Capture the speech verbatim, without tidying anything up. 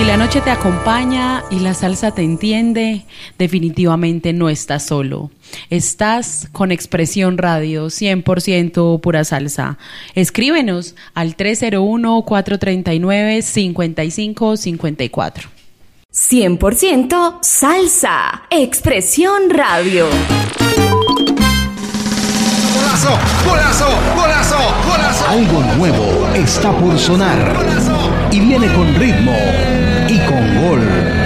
la noche te acompaña y la salsa te entiende, definitivamente no estás solo. Estás con Expresión Radio, cien por ciento pura salsa. Escríbenos al tres cero uno, cuatro tres nueve, cinco cinco cinco cuatro. cien por ciento salsa, Expresión Radio. ¡Golazo! ¡Golazo! ¡Golazo! ¡Golazo! Algo nuevo está por sonar. Y viene con ritmo y con gol.